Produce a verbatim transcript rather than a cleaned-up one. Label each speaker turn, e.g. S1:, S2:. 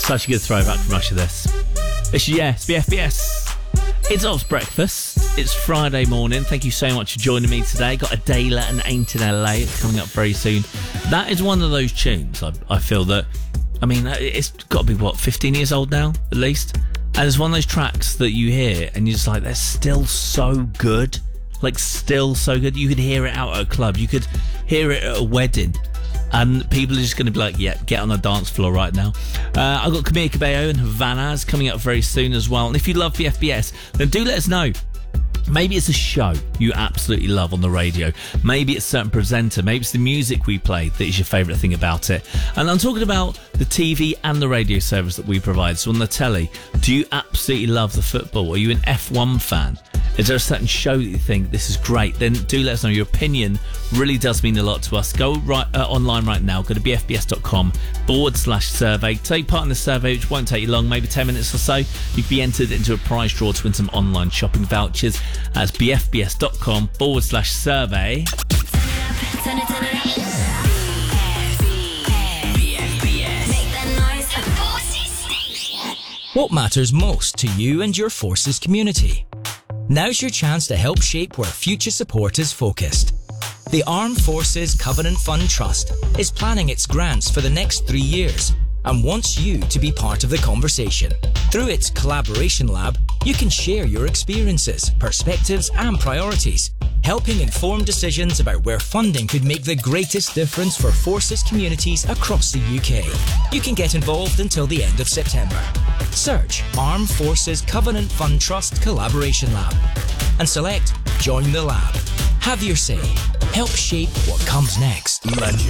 S1: Such a good throwback from Usher, this. It's, yeah, it's B F B S. It's Ops Breakfast. It's Friday morning. Thank you so much for joining me today. Got Adela and Ain't in L A. It's coming up very soon. That is one of those tunes, I, I feel that, I mean, it's got to be, what, fifteen years old now, at least? And it's one of those tracks that you hear and you're just like, they're still so good. Like, still so good. You could hear it out at a club. You could hear it at a wedding. And people are just going to be like, yeah, get on the dance floor right now. Uh, I've got Camila Cabello and Havana's coming up very soon as well. And if you love B F B S, then do let us know. Maybe it's a show you absolutely love on the radio. Maybe it's a certain presenter. Maybe it's the music we play that is your favourite thing about it. And I'm talking about the T V and the radio service that we provide. So on the telly, do you absolutely love the football? Are you an F one fan? Is there a certain show that you think this is great? Then do let us know. Your opinion really does mean a lot to us. Go right uh, online right now. Go to bfbs.com forward slash survey. Take part in the survey, which won't take you long, maybe ten minutes or so. You can be entered into a prize draw to win some online shopping vouchers. That's bfbs.com forward slash survey.
S2: Turn it, turn it up.
S3: What matters most to you and your Forces community? Now's your chance to help shape where future support is focused. The Armed Forces Covenant Fund Trust is planning its grants for the next three years and wants you to be part of the conversation. Through its Collaboration Lab, you can share your experiences, perspectives and priorities, helping inform decisions about where funding could make the greatest difference for Forces communities across the U K. You can get involved until the end of September. Search Armed Forces Covenant Fund Trust Collaboration Lab and select Join the Lab. Have your say. Help shape what comes next.